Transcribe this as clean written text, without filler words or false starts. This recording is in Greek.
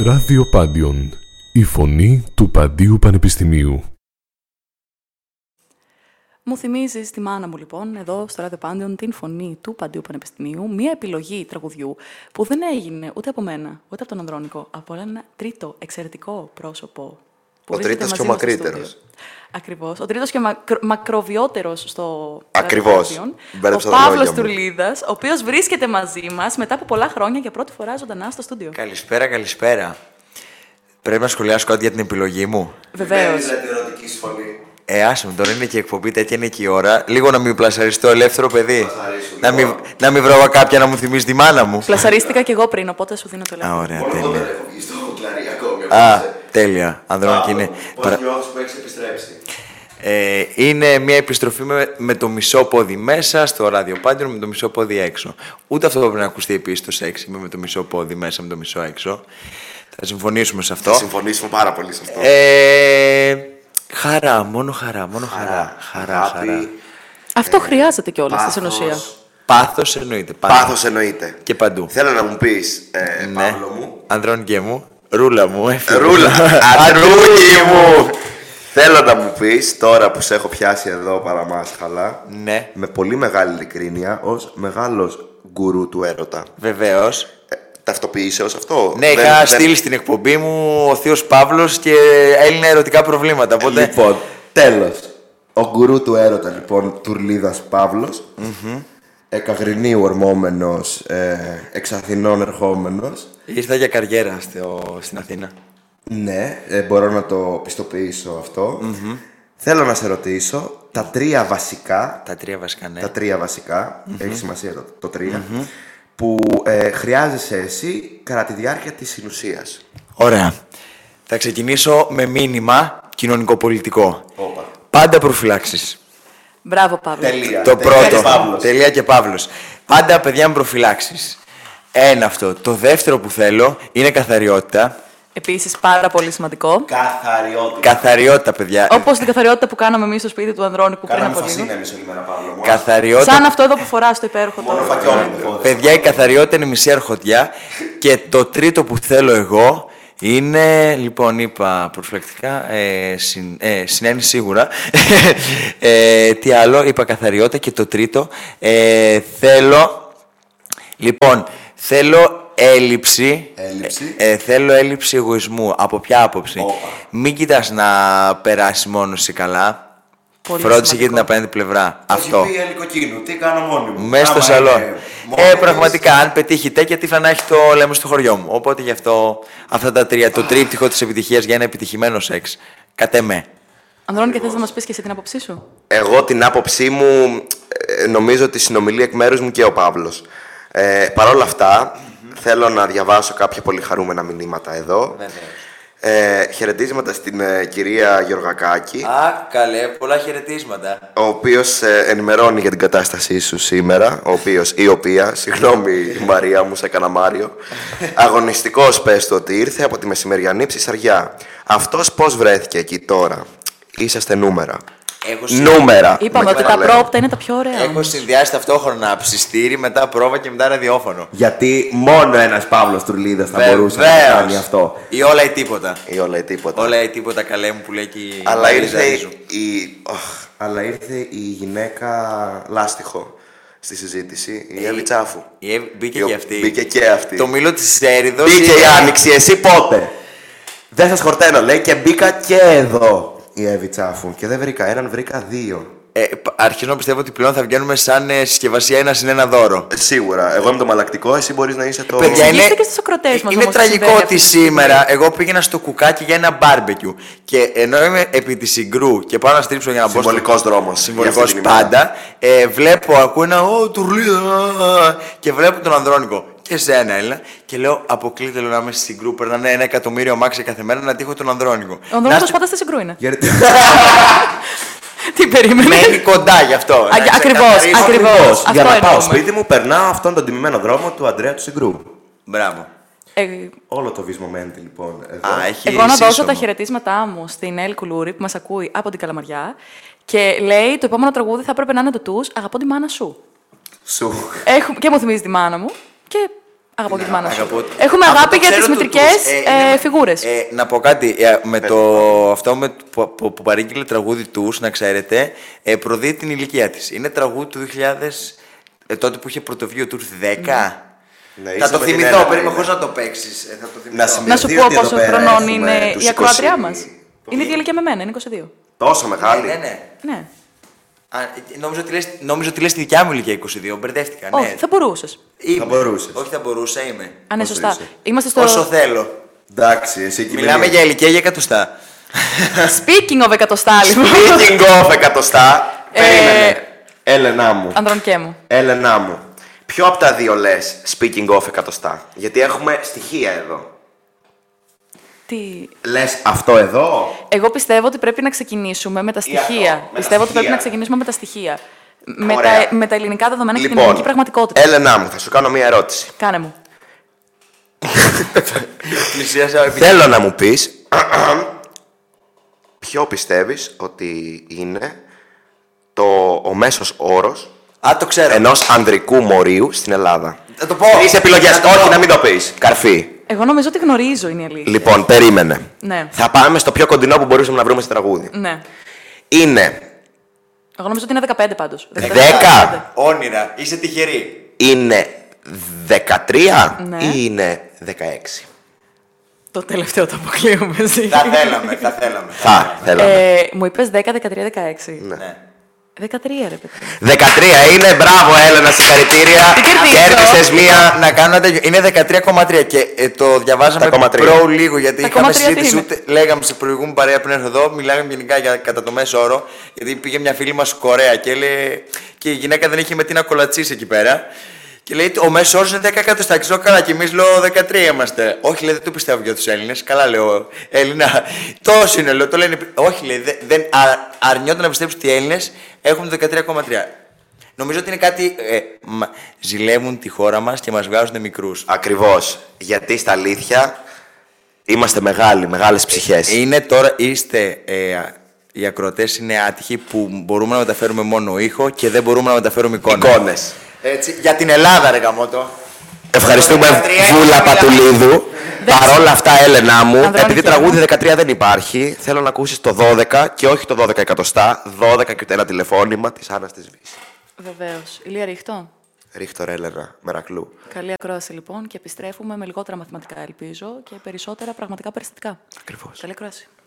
Ράδιο Πάντιον, η φωνή του Παντίου Πανεπιστημίου. Μου θυμίζεις τη μάνα μου λοιπόν, εδώ στο Ράδιο Πάντιον, την φωνή του Παντίου Πανεπιστημίου, μία επιλογή τραγουδιού που δεν έγινε ούτε από μένα, ούτε από τον Ανδρώνικο, από ένα τρίτο εξαιρετικό πρόσωπο. Ο τρίτος και ο μακρύτερος. Ακριβώς. Ο τρίτος και μακροβιότερος στο Ακριβώς. ο Παύλος Τουρλίδας, ο οποίος βρίσκεται μαζί μας μετά από πολλά χρόνια για πρώτη φορά ζωντανά στο στούντιο. Καλησπέρα, καλησπέρα. Πρέπει να σχολιάσω κάτι για την επιλογή μου. Βεβαίως. Δεν είναι ερωτική σχολή. Άσε με, τώρα είναι και η εκπομπή, τέτοια είναι και η ώρα. Λίγο να μην πλασαριστώ, ελεύθερο παιδί. Να μην βρω κάποια να μου θυμίζει τη μάνα μου. Πλασαρίστηκα κι εγώ πριν, οπότε σου δίνω το λόγο. Ωραία, τέλεια. Δεν έχω βγει στο κλαρί ακόμη. Τέλεια. Ανδρώνικη είναι. Πώς νιώθεις που έχεις επιστρέψει? Είναι μια επιστροφή με το μισό πόδι μέσα στο Ράδιο Πάντιον, με το μισό πόδι έξω. Ούτε αυτό πρέπει να ακουστεί επίσης το σεξ, είμαι με το μισό πόδι μέσα, με το μισό έξω. Θα συμφωνήσουμε σε αυτό. Θα συμφωνήσουμε πάρα πολύ σε αυτό. Χαρά, μόνο χαρά. Αυτό χρειάζεται κιόλας στην ουσία. Πάθος εννοείται. Πάθος εννοείται. Και παντού. Θέλω να μου πεις, Ναι. Παύλο μου. Ανδρώνικέ μου, ρούλα μου, Ρούλα, Ανδρούκι μου! Θέλω να μου πεις, τώρα που σε έχω πιάσει εδώ παραμάσχαλα, Ναι, με πολύ μεγάλη ειλικρίνεια, ως μεγάλος γκουρού του έρωτα. βεβαίως. Ταυτοποιείσαι ως αυτό? Ναι, είχα στείλει στην εκπομπή μου ο Θείος Παύλος και Έλληνα ερωτικά προβλήματα. Οπότε... Λοιπόν, τέλος. Ο γκουρού του έρωτα, λοιπόν, Τουρλίδας Παύλος. Εκαγρινίου ορμόμενος, εξ Αθηνών ερχόμενος. Ήρθα για καριέρα στην Αθήνα. Ναι, μπορώ να το πιστοποιήσω αυτό. Θέλω να σε ρωτήσω τα τρία βασικά. Τα τρία βασικά, ναι. Τα τρία βασικά, έχει σημασία το τρία, που χρειάζεσαι εσύ κατά τη διάρκεια της συνουσίας. Ωραία. Θα ξεκινήσω με μήνυμα κοινωνικοπολιτικό. Όπα. Πάντα προφυλάξεις. Μπράβο, Παύλο. Τελεία. Το Τελεία και πρώτο. Παύλος. Τελεία και Παύλος. Πάντα, παιδιά, με προφυλάξεις. Ένα αυτό. Το δεύτερο που θέλω είναι καθαριότητα. Επίσης, πάρα πολύ σημαντικό. Καθαριότητα. Καθαριότητα, παιδιά. Όπως την καθαριότητα που κάναμε εμείς στο σπίτι του Ανδρώνικου πριν Κάναμε από λίγο. φασίνα εμείς όλη μέρα, Παύλο μου. Καθαριότητα. Σαν αυτό εδώ που φοράς το υπέροχο Μόνο το. φακιόνι μου φόδες. Παιδιά, η καθαριότητα είναι μισή αρχοντιά. Και το τρίτο που θέλω εγώ είναι, λοιπόν, είπα προφυλακτικά, συνένει σίγουρα. Τι άλλο, είπα καθαριότητα. Και το τρίτο, θέλω έλλειψη. Θέλω έλλειψη εγωισμού. Από ποια άποψη? Όπα. Μην κοιτάς να περάσει μόνο εσύ καλά. Πολύ Φρόντισε σημαντικό. για την απέναντι πλευρά. Αυτό. Όχι πει ελικοκίνου, τι κάνω μόνη μου. Μέσα στο Άμα σαλόν. είναι μόνη της, Πραγματικά, αν πετύχει τέτοια, τύφλα να έχει το λέμε στο χωριό μου. Οπότε γι' αυτό αυτά τα τρία, το τρίπτυχο της επιτυχίας για ένα επιτυχημένο σεξ. Κατ' εμέ. Ανδρώνη, και θες να μας πεις και εσύ την άποψή σου? Εγώ την άποψή μου νομίζω ότι συνομιλεί εκ μέρους μου και ο Παύλος. Παρ' όλα αυτά, θέλω να διαβάσω κάποια πολύ χαρούμενα μηνύματα εδώ. Χαιρετίσματα στην κυρία Γεωργακάκη, Καλέ, πολλά χαιρετίσματα. ο οποίος ενημερώνει για την κατάστασή σου σήμερα. Η οποία, συγγνώμη Μαρία μου, σε έκανα Μάριο. Αγωνιστικός πες του ότι ήρθε από τη μεσημεριανή ψυσαριά. Αυτός πώς βρέθηκε εκεί τώρα? Είσαστε νούμερα. Νούμερα. Είπαμε με ότι τα κεφαλαίο. πρόπτα είναι τα πιο ωραία. Έχω συνδυάσει ταυτόχρονα ψιστήρι, μετά πρόβα και μετά ραδιόφωνο. Γιατί μόνο ένας Παύλος Τουρλίδας θα μπορούσε να Βεβαίως. κάνει αυτό. Ή όλα ή τίποτα. Ή όλα ή τίποτα. Όλα ή τίποτα, καλέ μου, που λέει και η Αλλά Μαρίζα ήρθε Ρίζου. αλλά ήρθε η γυναίκα λάστιχο στη συζήτηση, η Εύη Τσάφου. Μπήκε και αυτή. Μπήκε και αυτή. Το μήλο της έρηδος. Μπήκε η Άνοιξη, εσύ πότε? Δεν σας χορταίνω, λέει, και μπήκα και εδώ η Εύη Τσάφου. Και δεν βρήκα έναν, βρήκα δύο. Αρχίζω να πιστεύω ότι πλέον θα βγαίνουμε σαν συσκευασία ένα συν ένα δώρο. Σίγουρα. Εγώ είμαι το μαλακτικό, εσύ μπορείς να είσαι το... Παιδιά, Εξηγήστε και στους ακροτές μας είναι όμως τι τραγικό συμβαίνει ότι αυτή τη στιγμή. σήμερα εγώ πήγαινα στο κουκάκι για ένα μπάρμπεκιου. Και ενώ είμαι επί τη συγκρού και πάω να στρίψω για να μπω. Συμβολικός δρόμος. Συμβολικός πάντα. Βλέπω, ακούω ένα τουρλίδα. Και βλέπω τον Ανδρώνικο. Και σένα, Έλληνα. Και λέω, αποκλείται λέω, να είμαι στη συγκρού. Περνάνε 1 εκατομμύριο αμάξια κάθε μέρα να τύχω τον Ανδρώνικο. Ο Ανδρώνικος πάντα στη συγκρού είναι. Τι περίμενε? Μένει κοντά γι' αυτό. να Ακριβώς, ξεκαθαρίσω. ακριβώς. Για Αυτό να πάω εννοούμε. σπίτι μου, περνάω αυτόν τον τιμημένο δρόμο του Αντρέα του Συγκρού. Μπράβο. Όλο το βυσμομέντι λοιπόν εδώ. Έχει Εγώ να δώσω σύσσωμο. τα χαιρετίσματά μου στην Ελ Κουλούρη που μας ακούει από την Καλαμαριά και λέει το επόμενο τραγούδι θα έπρεπε να είναι το τους «Αγαπώ τη μάνα σου». Σου. Και μου θυμίζει τη μάνα μου και Αγαπώ και τη μάνα σου. Αγαπώ. Έχουμε Αυτό αγάπη το για ξέρω τις του μητρικές τους. Είναι- φιγούρες. Να πω κάτι. Αυτό που παρήγγειλε τραγούδι τους, να ξέρετε, προδίδει την ηλικία της. Είναι τραγούδι του 2000, τότε που είχε πρωτοβγείο του 10. Ναι, Θα είσαι το με την θυμηθώ, Έλενα, περίμενε είναι. χωρίς να το παίξεις. Θα το θυμηθώ. Να σημειωθεί Να σου πω ότι εδώ πόσο πέρα χρονών έχουμε είναι τους η ακροάτριά 20. μας. Είναι ίδια ηλικία με μένα, είναι 22. Τόσο μεγάλη. Ναι. Ναι. Νόμιζα ότι λες τη δικιά μου ηλικία 22, μπερδεύτηκα. Όχι, Ναι. θα μπορούσες. Είμαι. μπορούσες. Όχι, θα μπορούσα, είμαι. Αν είναι Όσο σωστά. είσαι. Είμαστε στο. Όσο θέλω. Εντάξει, εσύ εκεί Μιλάμε για ηλικία για εκατοστά. Speaking of εκατοστά, λοιπόν. Speaking of εκατοστά. Περίμενε. Έλενά μου. Ανδρονικέ μου. Έλενά μου. Ποιο από τα δύο λες speaking of εκατοστά? Γιατί έχουμε στοιχεία εδώ. Τι. Λες αυτό εδώ. Εγώ πιστεύω ότι πρέπει να ξεκινήσουμε με τα Ή αυτό, στοιχεία. με τα Πιστεύω ότι πρέπει στοιχεία. να ξεκινήσουμε με τα στοιχεία. Με Ωραία. με τα ελληνικά δεδομένα και την Λοιπόν, ελληνική πραγματικότητα. Έλενά μου, θα σου κάνω μία ερώτηση. Κάνε μου. Πλησίασα επί... Θέλω να μου πεις ποιο πιστεύεις ότι είναι ο μέσος όρος Α, το ξέρω. ενός ανδρικού μωρίου στην Ελλάδα. Θα το πω. 3 επιλογές. Θα το Όχι, πω. να μην το πεις. Καρφί. Εγώ νομίζω ότι γνωρίζω είναι η αλήθεια. Λοιπόν, περίμενε. Ναι. Θα πάμε στο πιο κοντινό που μπορούσαμε να βρούμε στο τραγούδι. Ναι. Είναι. Εγώ νομίζω ότι είναι 15 πάντως. 10. Όνειρα. Είσαι τυχερή. Είναι 13 Ναι. ή είναι 16. Το τελευταίο το αποκλείουμε εσύ. Θα θέλαμε. Θα, θέλαμε. Μου είπες 10, 13, 16. Ναι. 13 ρε παιδί. 13 είναι, μπράβο Έλενα, συγχαρητήρια. Τι κερδίζω? Κέρδισες μία. Να κάνω ένα τέτοιο. Είναι 13,3 και το διαβάζαμε Τα 0,3. προ λίγο γιατί Τα είχαμε 0,3 τι συζήτηση. είναι? Ούτε λέγαμε σε προηγούμενη παρέα πριν έρθω εδώ, μιλάγαμε γενικά για κατά το μέσο όρο. Γιατί πήγε μια φίλη μα Κορέα και λέει. Και η γυναίκα δεν είχε με τι να κολατσίσει εκεί πέρα. Και λέει: Ο μέσο όρο είναι 10 εκατοστά. Και λέω: Καλά, και εμεί λέω 13 είμαστε. Όχι, λέει, δεν το πιστεύω για του Έλληνε. Καλά, λέω. Έλληνα. Τόσο είναι, λέω. Το λένε. Όχι, λέει. Δεν αρνιόταν να πιστέψει ότι οι Έλληνε έχουν το 13,3. Νομίζω ότι είναι κάτι. Ζηλεύουν τη χώρα μα και μα βγάζουν μικρού. Ακριβώς. Γιατί στα αλήθεια είμαστε μεγάλες ψυχές. Είναι τώρα, οι ακροατές είναι άτυχοι που μπορούμε να μεταφέρουμε μόνο ήχο και δεν μπορούμε να μεταφέρουμε εικόνα. Εικόνες. Έτσι, για την Ελλάδα, ρε γαμώτο. Ευχαριστούμε, Το 13 Βούλα είναι Πατουλίδου. Παρόλα αυτά, Έλενά μου, Ανδρώνικη επειδή μου. τραγούδι 13 δεν υπάρχει, θέλω να ακούσεις το 12 και όχι το 12 εκατοστά, 12 και ένα τηλεφώνημα της Άννας της Βύσης. Βεβαίως. Ηλία Ρίχτο. Ρίχτορ Έλενα, Μερακλού. Καλή ακρόαση λοιπόν και επιστρέφουμε με λιγότερα μαθηματικά ελπίζω και περισσότερα πραγματικά περιστατικά. Ακριβώς. Καλή ακρόαση.